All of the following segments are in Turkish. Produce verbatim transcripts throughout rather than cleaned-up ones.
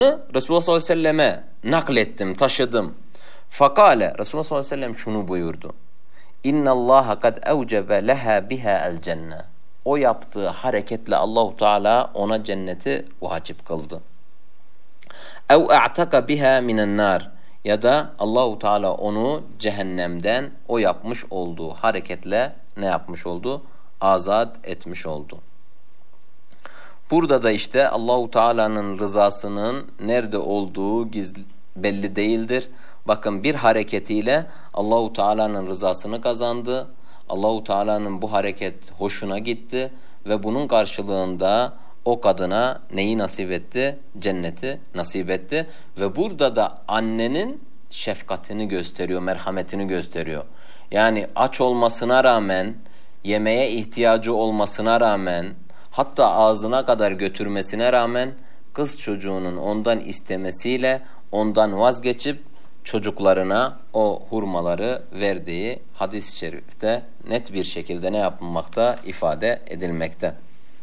Resulullah sallallahu aleyhi ve selleme naklettim, taşıdım. Fakale, Resulullah sallallahu aleyhi ve sellem şunu buyurdu. İnna Allah kad evcebe leha biha el cenne. O yaptığı hareketle Allahu Teala ona cenneti vacip kıldı. Ev a'taka biha minen nar. Ya da Allahu Teala onu cehennemden o yapmış olduğu hareketle ne yapmış oldu? Azat etmiş oldu. Burada da işte Allahu Teala'nın rızasının nerede olduğu gizli, belli değildir. Bakın bir hareketiyle Allahu Teala'nın rızasını kazandı. Allahu Teala'nın bu hareket hoşuna gitti ve bunun karşılığında o kadına neyi nasip etti? Cenneti nasip etti. Ve burada da annenin şefkatini gösteriyor, merhametini gösteriyor. Yani aç olmasına rağmen, yemeğe ihtiyacı olmasına rağmen, hatta ağzına kadar götürmesine rağmen kız çocuğunun ondan istemesiyle ondan vazgeçip çocuklarına o hurmaları verdiği hadis-i şerifte net bir şekilde ne yapılmakta? İfade edilmekte.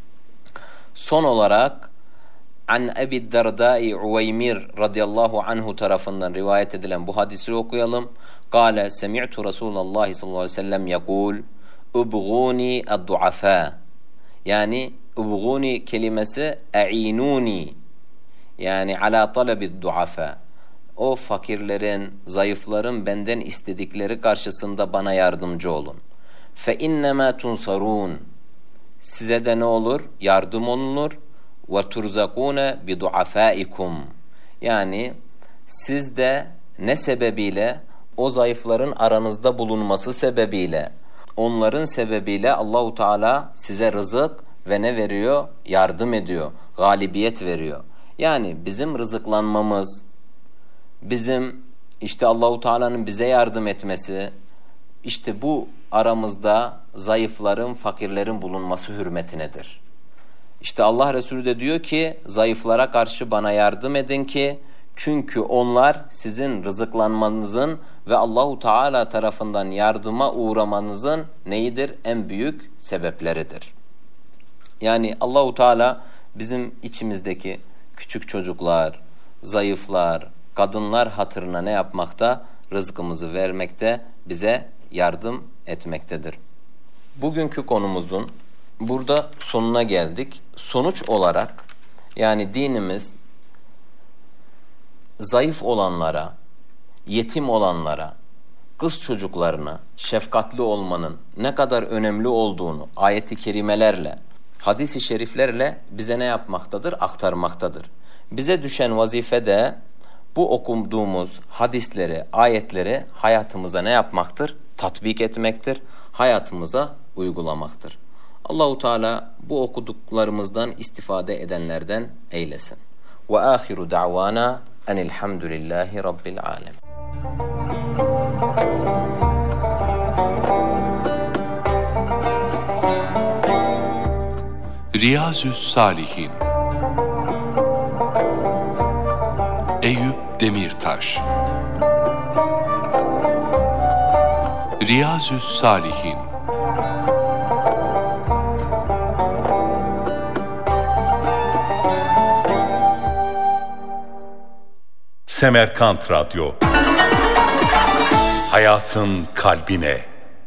Son olarak An Ebi Derdai Uveymir radıyallahu anhu tarafından rivayet edilen bu hadisi okuyalım. Kale semi'tu Resulullah sallallahu aleyhi ve sellem yekul ubguni ad-duafa. Yani ubguni kelimesi e'inuni. Yani ala talebi duafa. O fakirlerin, zayıfların benden istedikleri karşısında bana yardımcı olun. Fe innema tunsarun. Size de ne olur? Yardım olunur. Ve turzakune bi duafaikum. Yani siz de ne sebebiyle? O zayıfların aranızda bulunması sebebiyle, onların sebebiyle Allahu Teala size rızık ve ne veriyor? Yardım ediyor, galibiyet veriyor. Yani bizim rızıklanmamız, bizim işte Allahu Teala'nın bize yardım etmesi, işte bu aramızda zayıfların, fakirlerin bulunması hürmetinedir. İşte Allah Resulü de diyor ki zayıflara karşı bana yardım edin ki çünkü onlar sizin rızıklanmanızın ve Allahu Teala tarafından yardıma uğramanızın neyidir? En büyük sebepleridir. Yani Allahu Teala bizim içimizdeki küçük çocuklar, zayıflar, kadınlar hatırına ne yapmakta? Rızkımızı vermekte, bize yardım etmektedir. Bugünkü konumuzun burada sonuna geldik. Sonuç olarak yani dinimiz zayıf olanlara, yetim olanlara, kız çocuklarına şefkatli olmanın ne kadar önemli olduğunu ayet-i kerimelerle, hadis-i şeriflerle bize ne yapmaktadır? Aktarmaktadır. Bize düşen vazife de bu okuduğumuz hadisleri, ayetleri hayatımıza ne yapmaktır? Tatbik etmektir, hayatımıza uygulamaktır. Allahu Teala bu okuduklarımızdan istifade edenlerden eylesin. Ve ahiru da'vana enilhamdülillahi rabbil alem. Riyazü's-Salihin Eyüp Demirtaş. Riyazü's-Salihin Semerkant Radyo. Hayatın kalbine.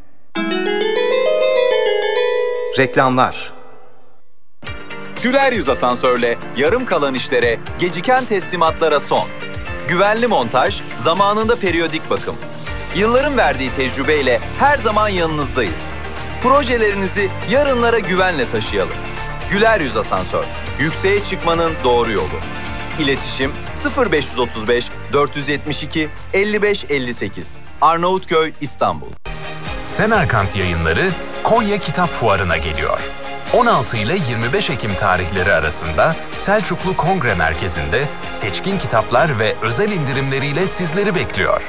Reklamlar. Güler Yüz Asansör'le yarım kalan işlere, geciken teslimatlara son. Güvenli montaj, zamanında periyodik bakım. Yılların verdiği tecrübeyle her zaman yanınızdayız. Projelerinizi yarınlara güvenle taşıyalım. Güler Yüz Asansör, yükseğe çıkmanın doğru yolu. İletişim sıfır beş otuz beş dört yetmiş iki elli beş elli sekiz Arnavutköy, İstanbul. Semerkant Yayınları Konya Kitap Fuarı'na geliyor. on altı ile yirmi beş Ekim tarihleri arasında Selçuklu Kongre Merkezi'nde seçkin kitaplar ve özel indirimleriyle sizleri bekliyor.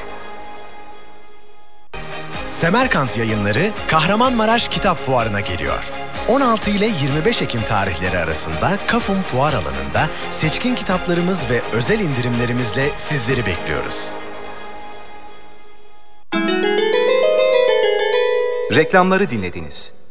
Semerkant Yayınları Kahramanmaraş Kitap Fuarı'na geliyor. on altı ile yirmi beş Ekim tarihleri arasında Kafum Fuar Alanı'nda seçkin kitaplarımız ve özel indirimlerimizle sizleri bekliyoruz. Reklamları dinlediniz.